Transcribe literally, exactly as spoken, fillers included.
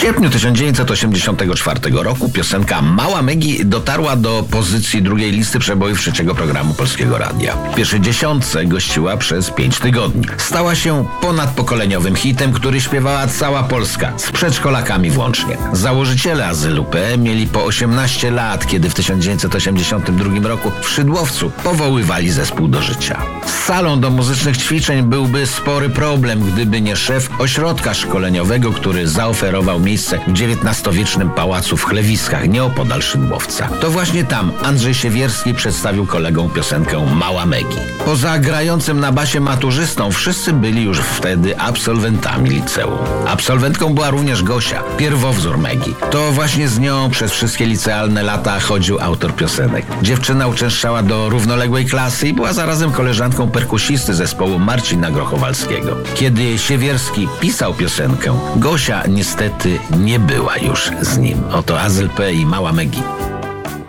sierpniu tysiąc dziewięćset osiemdziesiątego czwartego roku piosenka Mała Megi dotarła do pozycji drugiej listy przebojów trzeciego programu Polskiego Radia. W pierwszej dziesiątce gościła przez pięć tygodni. Stała się ponadpokoleniowym hitem, który śpiewała cała Polska, z przedszkolakami włącznie. Założyciele Azylu P mieli po osiemnaście lat, kiedy w tysiąc dziewięćset osiemdziesiątym drugim roku w Szydłowcu powoływali zespół do życia. Z salą do muzycznych ćwiczeń byłby spory problem, gdyby nie szef ośrodka szkoleniowego, który zaoferował miejsce w dziewiętnastowiecznym pałacu w Chlewiskach, nieopodal Szydłowca. To właśnie tam Andrzej Siewierski przedstawił kolegom piosenkę Mała Megi. Poza grającym na basie maturzystą, wszyscy byli już wtedy absolwentami liceum. Absolwentką była również Gosia, pierwowzór Megi. To właśnie z nią przez wszystkie licealne lata chodził autor piosenek. Dziewczyna uczęszczała do równoległej klasy i była zarazem koleżanką perkusisty zespołu Marcina Grochowalskiego. Kiedy Siewierski pisał piosenkę, Gosia niestety nie była już z nim. Oto Azyl P i Mała Megi.